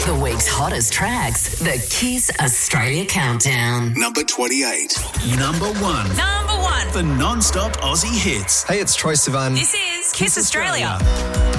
The week's hottest tracks, the Kiss Australia Countdown. Number 28. Number 1. Number 1. For non-stop Aussie hits. Hey, it's Troye Sivan. This is Kiss Australia.